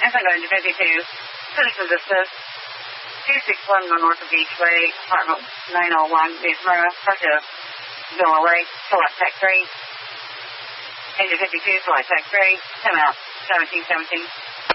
Tango into 52. Citizen distance. 261 north of Beachway, apartment 901, East Murrah, Roger. Go away, select tech 3. Into 52, select tech 3. Come out, 1717.